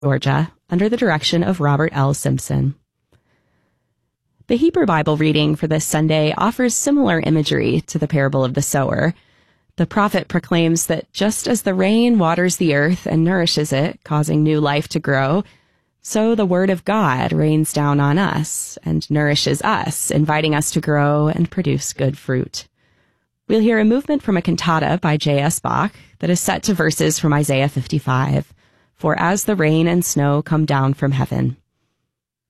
Georgia, under the direction of Robert L. Simpson. The Hebrew Bible reading for this Sunday offers similar imagery to the parable of the sower. The prophet proclaims that just as the rain waters the earth and nourishes it, causing new life to grow, so the word of God rains down on us and nourishes us, inviting us to grow and produce good fruit. We'll hear a movement from a cantata by J.S. Bach that is set to verses from Isaiah 55, "For as the rain and snow come down from heaven."